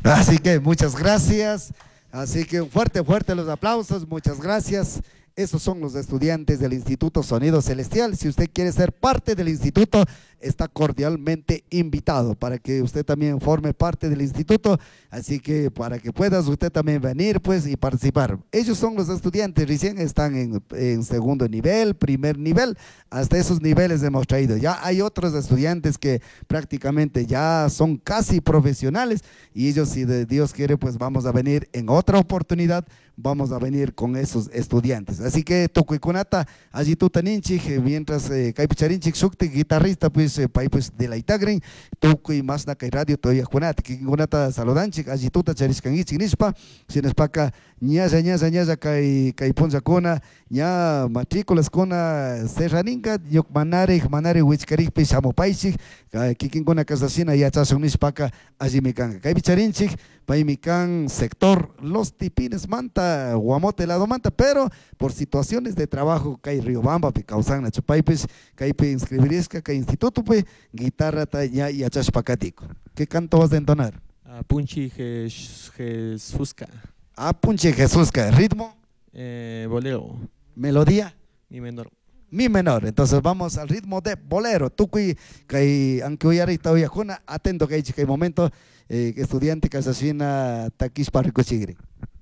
Así que muchas gracias. Así que un fuerte los aplausos. Muchas gracias. Esos son los estudiantes del Instituto Sonido Celestial. Si usted quiere ser parte del instituto, está cordialmente invitado para que usted también forme parte del instituto. Así que para que pueda usted también venir pues y participar. Ellos son los estudiantes, recién están en segundo nivel, primer nivel, hasta esos niveles hemos traído. Ya hay otros estudiantes que prácticamente ya son casi profesionales y ellos, si de Dios quiere, pues vamos a venir en otra oportunidad, vamos a venir con esos estudiantes. Así que Tocuicunata, allí tú taninchik, mientras Caipicharinchik Shukti, guitarrista pues, pues de la Itagren, Tocuy más na Kai Radio Toya Junat, Kikunata Saludanchik, allí tú tachariscangichik nispa, sinespaka, ñasa Kai Ponzakona, ña matrículas kona serraninka, yok manare wichkarik pi samopaichik, Kikinkuna Casasina y Achasun nispaka, allí mi kanga. Caipicharinchik, Paimican sector Los Tipines Manta, Guamote Lado Manta, pero por situaciones de trabajo, Kai Riobamba, Picausan, Nachupaipes, Kai inscribirisca, Kai instituto, pues, guitarra ya y achashpacatico. ¿Qué canto vas a entonar? Punchi Jesusca. Punche Jesús, ritmo, Bolero. melodía, Mi menor. mi menor. Entonces vamos al ritmo de bolero. Tukui, Kai, aunque hoy ahorita hoy atento que hay momento, estudiante Casasina Taquis Parrico Chigre.